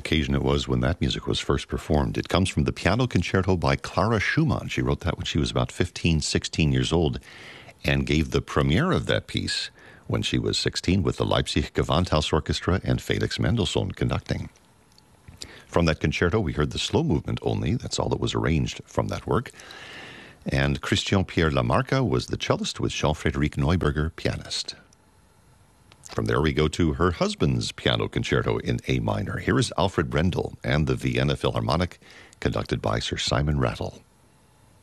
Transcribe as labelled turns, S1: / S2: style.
S1: occasion it was when that music was first performed. It comes from the Piano Concerto by Clara Schumann. She wrote that when she was about 15, 16 years old and gave the premiere of that piece when she was 16 with the Leipzig Gewandhaus Orchestra and Felix Mendelssohn conducting. From that concerto, we heard the slow movement only. That's all that was arranged from that work. And Christian Pierre Lamarca was the cellist with Jean-Frédéric Neuberger, pianist. From there we go to her husband's piano concerto in A minor. Here is Alfred Brendel and the Vienna Philharmonic, conducted by Sir Simon Rattle.